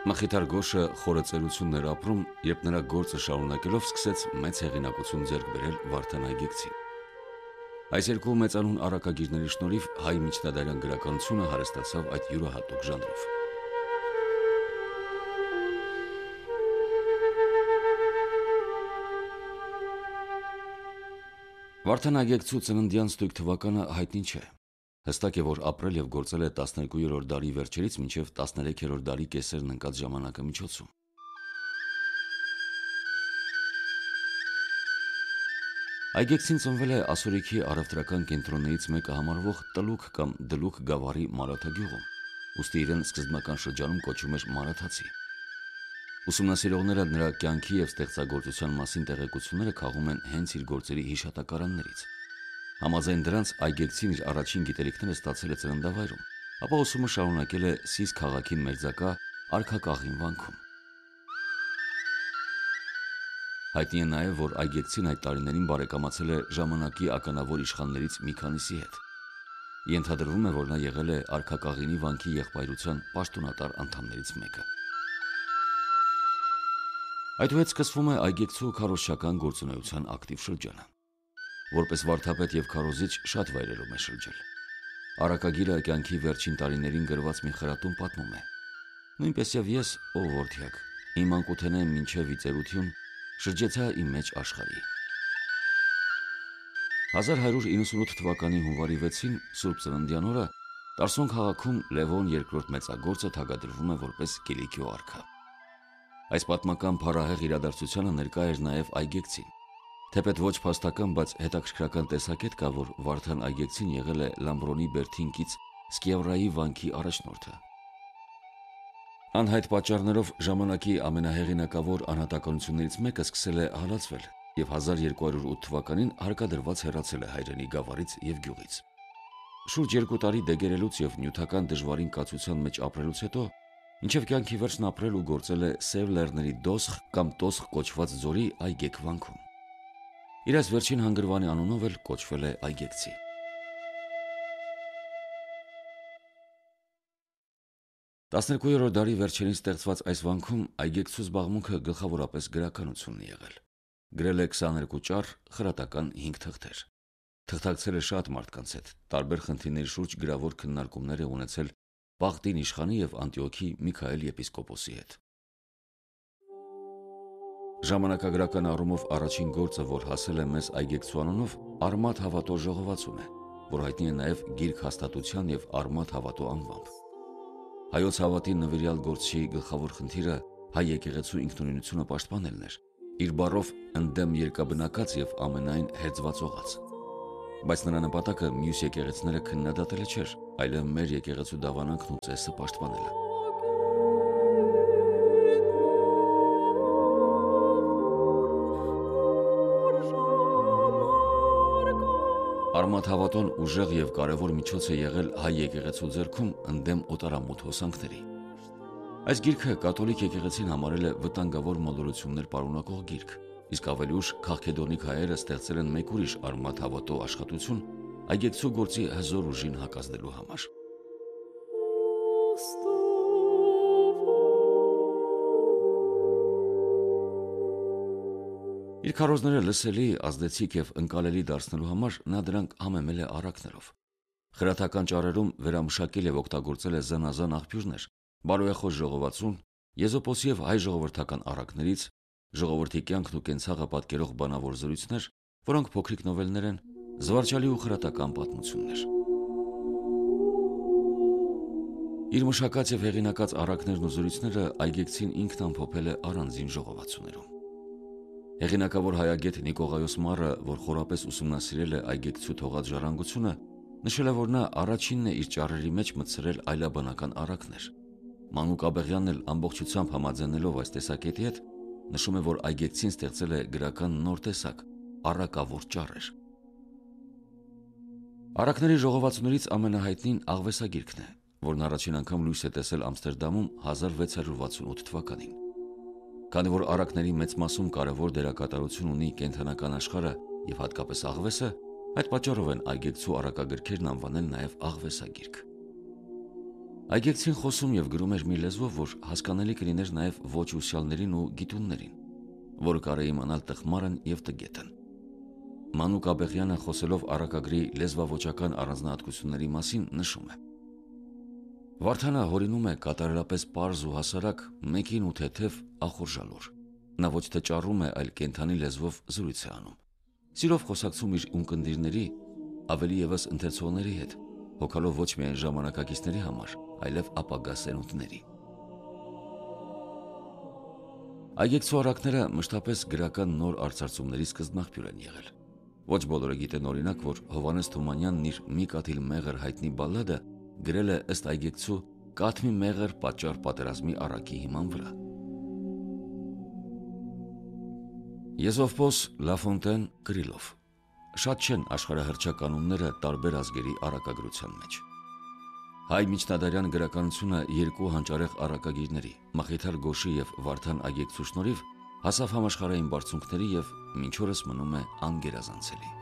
Մխիթար Գոշը խորը ծերություններ ապրում, երբ նրա գործը շարունակելով սկսեց մեծ հեղինակություն ձեռք բերել Վարդան Այգեկցին։ Այս երկու մեծանուն առակագիրների շնորհիվ հայ միջնադարյան գրականությունը հարստացավ այդ յուրահատուկ ժանրով։ Վարդան Այգեկցու ծննդյան ստույգ թվականը հայտնի չէ։ Հստակ է, որ ապրել եւ գործել է 12-րդ դարի վերջերից մինչեւ 13-րդ դարի կեսերն ընկած ժամանակը միջոցում։ Այգեկցին ծնվել է ասորիքի առևտրական կենտրոններից մեկը համարվող Տլուք կամ Դլուք գավառի Մարաթա գյուղում, ուստի իրեն սկզբնական շրջանում կոչում էր Մարաթացի։ Ուսումնասիրողները նրա կյանքի եւ ստեղծագործության մասին տեղեկությունները քաղում են հենց իր գործերի հիշատակարաններից։ Համաձայն դրանց Այգեկցին իր առաջին գիտելիքները ստացել է ծննդավայրում, ապա ուսումը շարունակել է Սիս քաղաքին մերձակա Արքակաղին վանքում։ Հայտնի է նաև, որ Այգեկցին այդ տարիներին բարեկամացել է ժամանակի ականավոր իշխաններից մի քանիսի հետ։ Ենթադրվում է, որ նա եղել է Արքակաղինի վանքի եղբայրության պաշտոնատար անդամներից մեկը։ Այդուհետ սկսվում է Այգեկցու քարոզչական գործունեության ակտիվ շրջանը։ Որպես վարդապետ եւ քարոզիչ շատ վայրերում է շրջել։ Առակագիրը կյանքի վերջին տարիներին գրված մի խրատում պատմում է. Նույնպես եւ ես, ով որդյակ, իմ անկութենեմ մինչեւ իծերություն շրջեցա իմ մեջ աշխարհի։ 1198 թվականի հունվարի 6-ին Սուրբ Ծննդյան օրը Տարսոն քաղաքում Լևոն II մեծագործը թագադրվում է որպես Կիլիկիո արքա։ Այս պատմական փառահեղ իրադարձությանը ներկա էր նաեւ Այգեկցին։ Թեպետ ոչ փաստական, բայց հետաքրքրական տեսակետ կա, որ Վարդան Այգեկցին եղել է Լամբրոնի Բերթինկից Սկիավրայի վանքի առաջնորդը։ Անհայտ պատճառներով ժամանակի ամենահեղինակավոր անհատականություններից մեկը սկսել է հալածվել եւ 1208 թվականին հարկադրված հեռացել է հայրենի գավառից եւ գյուղից։ Շուրջ 2 տարի դեգերելուց եւ նյութական դժվարին կացության մեջ ապրելուց հետո, մինչեւ կյանքի վերջն ապրել ու գործել է Սև Լեռների Դոսխ կամ Տոսխ կոչված ձորի Այգեք վանքում։ Իր այս վերջին հանգրվանի անունով էլ կոչվել է Այգեկցի։ 12-րդ դարի վերջերին ստեղծված այս վանքում Այգեկցու զբաղմունքը գլխավորապես գրականությունն է եղել։ Գրել է 22 ճառ, խրատական 5 թղթեր։ Թղթակցել է շատ մարդկանց հետ, տարբեր խնդիրների շուրջ գրավոր քննարկումներ է ունեցել Պաղտին իշխանի եւ Անտիոքի Միքայել եպիսկոպոսի հետ։ Ժամանակագրական առումով առաջին գործը, որ հասել է մեզ Այգեկցու անունով, Արմաթ հավատո ժողովածուն է, որ հայտնի է նաև Գիրք հաստատության եւ Արմաթ հավատո անվամբ։ Հայոց հավատի նվիրյալ գործի գլխավոր խնդիրը հայ եկեղեցու ինքնուրույնությունը պաշտպանելն էր, իր բառով ընդդեմ երկաբնակած եւ ամենայն հերձվածողած։ Բայց նրա նպատակը մյուս եկեղեցիները քննադատելը չէր, այլ մեր եկեղեցու դավանանքն ու ծեսը պաշտպանելը։ Արմաթ հավատոն ուժեղ եւ կարեւոր միջոց է եղել հայ եկեղեցու ձեռքում ընդդեմ օտարամոտ հոսանքների։ Այս գիրքը կաթոլիկ եկեղեցին համարել է վտանգավոր մոլորություններ պարունակող գիրք, իսկ ավելի ուշ քաղաքեդոնիկ հայերը ստեղծել են մեկ ուրիշ Արմաթ հավատո աշխատություն Այգեկցու գործի հզոր ուժին հակազդելու համար։ Իր քարոզները լսելի, ազդեցիկ եւ ընկալելի դարձնելու համար նա դրանք համեմել է առակներով։ Խրատական ճառերում վերամշակել եւ օգտագործել է զանազան աղբյուրներ, բարոյախոս ժողովածուն, Եզոպոսի եւ հայ ժողովրդական առակներից, ժողովրդի կյանքն ու կենցաղը պատկերող բանավոր զրույցներ, որոնք փոքրիկ նովելներ են, զվարճալի ու խրատական պատմություններ։ Իր մշակած եւ հեղինակած առակներն ու զրույցները Այգեկցին ինքն ամփոփել է առանձին ժողովածուներում։ Հեղինակավոր հայագետ Նիկողայոս Մարը, որ խորապես ուսումնասիրել է Այգեկցու թողած ժառանգությունը, նշել է, որ նա առաջինն է իր ճառերի մեջ մտցրել այլաբանական առակներ։ Մանուկ Աբեղյանն էլ ամբողջությամբ համաձայնելով այս տեսակետի հետ, նշում է, որ Այգեկցին ստեղծել է գրական նոր տեսակ՝ առակավոր ճառեր։ Առակների ժողովածուներից ամենահայտնին Աղվեսագիրքն է, որն առաջին անգամ լույս է տեսել Ամստերդամում 1668 թվականին։ Քանի որ առակների մեծ մասում կարևոր դերակատարություն ունի կենդանական աշխարհը եւ հատկապես աղվեսը, այդ պատճառով են Այգեկցու առակագրքերն անվանել նաեւ Աղվեսագիրք։ Այգեկցին խոսում եւ գրում էր մի լեզվով, որ հասկանալի կլիներ նաեւ ոչ ուսյալներին ու գիտուններին, որը կարելի իմանալ տխմարն եւ տգետն։ Մանուկ Աբեղյանը խոսելով առակագրի լեզվավոճական առանձնահատկությունների մասին նշում է. Վարդանը հորինում է կատարելապես պարզ ու հասարակ, մեկին ու թեթև ախորժալուր։ Նա ոչ թե ճառում է, այլ կենդանի լեզվով զրույց է անում։ Սիրով խոսակցում իր ունկնդիրների, ավելի եւս ընթերցողների հետ, հոգալով ոչ միայն ժամանակակիցների համար, այլև ապագա սերունդների։ Այգեկցու առակները մշտապես գրական նոր արծարծումների սկզբնաղբյուր են եղել։ Ոչ բոլորը գիտեն օրինակ, որ Հովհաննես Թումանյանն իր «Մի կաթիլ մեղր» հայտնի բալլադը գրել է ըստ այգեկցու «Կաթ մի մեղր պատճառ պատերազմի» առակի հիման վրա։ Եզովպոս, Լաֆոնտեն, Կրիլով շատ չեն աշխարհահռչականունները տարբեր ազգերի առակագրության մեջ։ Հայ միջնադարյան գրականությունը երկու հանճարեղ առակագիրների՝ Մխիթար Գոշի եւ Վարդան Այգեկցու շնորհիվ հասավ համաշխարհային բարձունքների եւ մինչ օրս մնում է անգերազանցելի։